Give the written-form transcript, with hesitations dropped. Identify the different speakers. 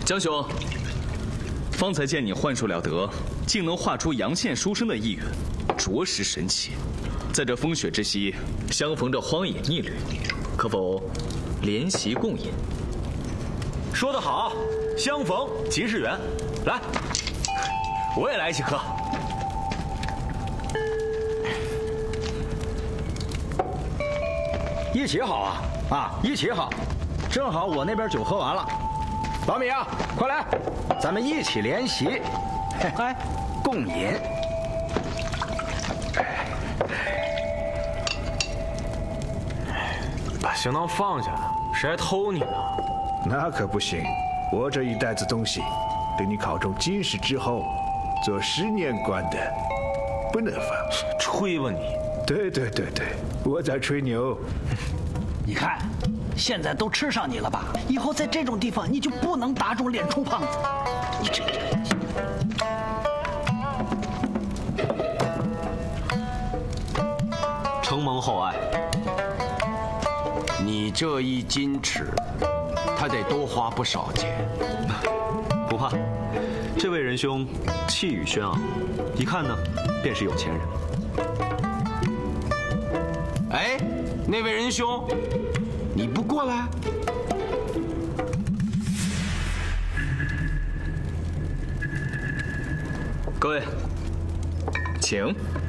Speaker 1: 江兄，方才见你幻术了得，竟能画出阳线书生的意愿，着实神奇。在这风雪之夕，相逢这荒野逆旅，可否怜席共饮？
Speaker 2: 说得好，相逢即是缘。来，我也来一起喝。
Speaker 3: 一起好啊，一起好。正好我那边酒喝完了，老米啊，快来，咱们一起联席，共饮。
Speaker 2: 把行囊放下，谁还偷你呢？
Speaker 4: 那可不行，我这一袋子东西，等你考中进士之后，做10年官的，不能放。
Speaker 2: 吹吧你！
Speaker 4: 对，我在吹牛。
Speaker 5: 你看，现在都吃上你了吧？以后在这种地方你就不能打肿脸充胖子。你这
Speaker 6: 承蒙厚爱，你这一金尺，他得多花不少钱。
Speaker 2: 不怕，这位仁兄气宇轩昂，一看呢便是有钱人。
Speaker 6: 哎，那位仁兄，你不过来？
Speaker 1: 各位，请。